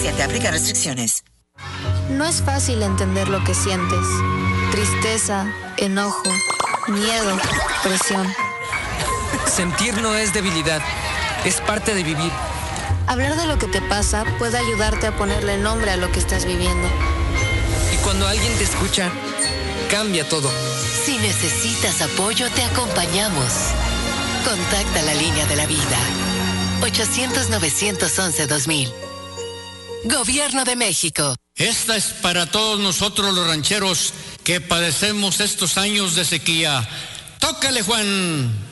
2017. Aplica restricciones. No es fácil entender lo que sientes. Tristeza, enojo, miedo, presión. Sentir no es debilidad, es parte de vivir. Hablar de lo que te pasa puede ayudarte a ponerle nombre a lo que estás viviendo. Y cuando alguien te escucha, cambia todo. Si necesitas apoyo, te acompañamos. Contacta la línea de la vida. 800-911-2000. Gobierno de México. Esta es para todos nosotros los rancheros que padecemos estos años de sequía. ¡Tócale, Juan!